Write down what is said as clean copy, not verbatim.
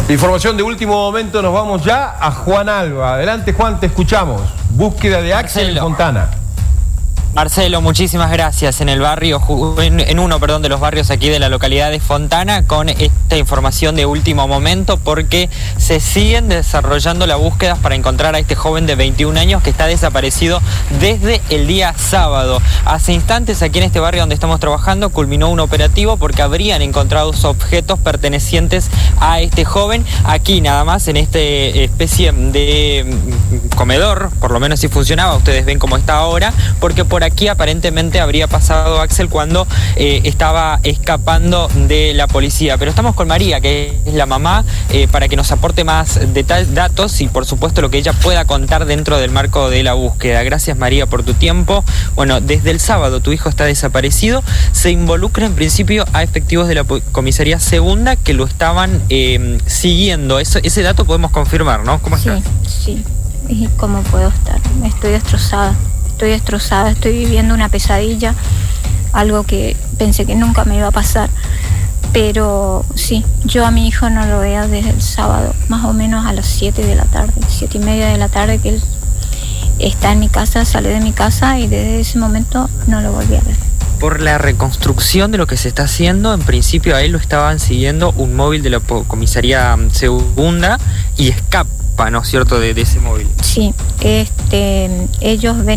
Información de último momento, nos vamos ya a Juan Alba. Adelante, Juan, te escuchamos. Búsqueda de Axel en Fontana. Marcelo, muchísimas gracias. En el barrio, en uno de los barrios aquí de la localidad de Fontana, con esta información de último momento, porque se siguen desarrollando las búsquedas para encontrar a este joven de 21 años que está desaparecido desde el día sábado. Hace instantes, aquí en este barrio donde estamos trabajando, culminó un operativo porque habrían encontrado objetos pertenecientes a este joven. Aquí nada más, en este especie de comedor, por lo menos si funcionaba, ustedes ven cómo está ahora, porque por aquí aparentemente habría pasado Axel cuando estaba escapando de la policía. Pero estamos con María, que es la mamá, para que nos aporte más datos y por supuesto lo que ella pueda contar dentro del marco de la búsqueda. Gracias, María, por tu tiempo. Bueno, desde el sábado tu hijo está desaparecido. Se involucra en principio a efectivos de la comisaría segunda que lo estaban siguiendo. Ese dato podemos confirmar, ¿no? ¿Cómo estás? Sí. ¿Y cómo puedo estar? Estoy destrozada, estoy viviendo una pesadilla, algo que pensé que nunca me iba a pasar. Pero sí, yo a mi hijo no lo veo desde el sábado, más o menos a las 7 de la tarde, 7:30 de la tarde, que él está en mi casa, sale de mi casa y desde ese momento no lo volví a ver. Por la reconstrucción de lo que se está haciendo, en principio a él lo estaban siguiendo un móvil de la comisaría segunda y escapa, ¿no es cierto?, de ese móvil. Sí, ellos ven